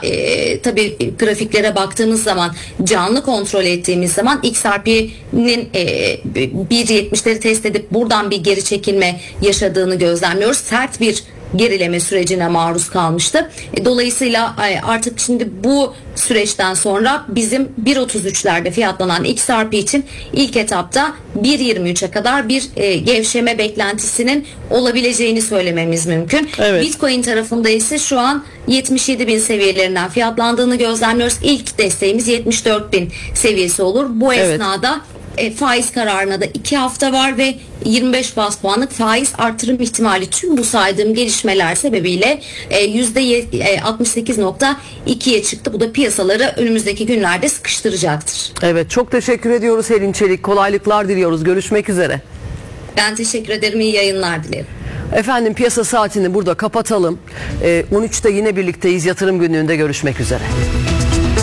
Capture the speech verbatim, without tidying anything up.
e, tabii grafiklere baktığımız zaman, canlı kontrol ettiğimiz zaman X R P'nin e, bir yetmişleri test edip buradan bir geri çekilme yaşadığını gözlemliyoruz. Sert bir gerileme sürecine maruz kalmıştı. E, dolayısıyla e, artık şimdi bu süreçten sonra bizim bir otuz üçlerde fiyatlanan X R P için ilk etapta bir yirmi üçe kadar bir e, gevşeme beklentisinin olabileceğini söylememiz mümkün. Evet. Bitcoin tarafında ise şu an yetmiş yedi bin seviyelerinden fiyatlandığını gözlemliyoruz. İlk desteğimiz yetmiş dört bin seviyesi olur. Bu Evet. esnada E, faiz kararına da iki hafta var ve yirmi beş baz puanlık faiz artırım ihtimali tüm bu saydığım gelişmeler sebebiyle e, yüzde altmış sekiz nokta ikiye çıktı. Bu da piyasaları önümüzdeki günlerde sıkıştıracaktır. Evet, çok teşekkür ediyoruz Helin Çelik. Kolaylıklar diliyoruz. Görüşmek üzere. Ben teşekkür ederim. İyi yayınlar dilerim. Efendim, piyasa saatini burada kapatalım. E, on üçte yine birlikteyiz. Yatırım Günlüğü'nde görüşmek üzere.